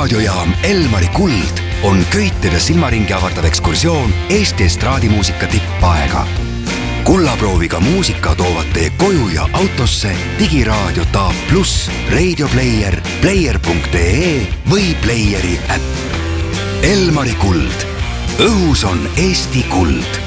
raadiojaam Elmari Kuld on köitede silmaringi avardav ekskursioon Eesti estraadimuusika tippaega. Kullaprooviga muusika toovad teie koju ja autosse digiraadio Taab Plus, Radio Player, player.ee või Playeri äpp. Elmari Kuld. Õhus on Eesti kuld.